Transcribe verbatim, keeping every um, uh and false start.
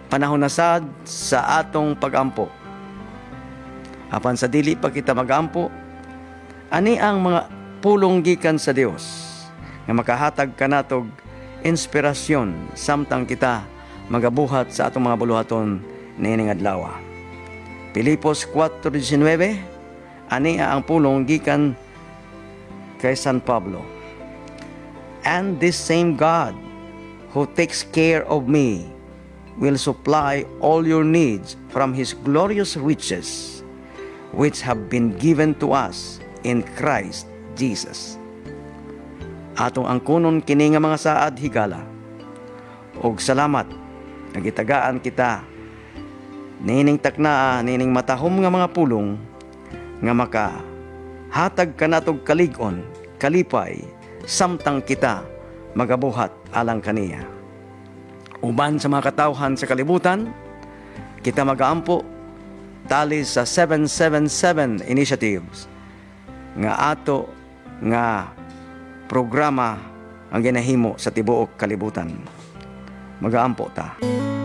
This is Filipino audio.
panahon na sad sa atong pagampo. Apan sa dili pa kita magampo, ani ang mga pulong gikan sa Dios nga makahatag kanatog inspirasyon samtang kita magabuhat sa atong mga buluhaton niining adlaw. Filipos four nineteen, ani ang pulong gikan kay San Pablo. And this same God who takes care of me will supply all your needs from His glorious riches, which have been given to us in Christ Jesus. Atong angkunon kini nga mga saad higala, og salamat nagitagaan kita nining taknaa nining matahom nga mga pulong nga maka hatag kanatog kalig-on kalipay samtang kita magabuhat alang kaniya. Uban sa mga katawhan sa kalibutan, kita magaampo tali sa seven seven seven initiatives nga ato nga programa ang ginahimo sa tibuok kalibutan. Magaampo ta.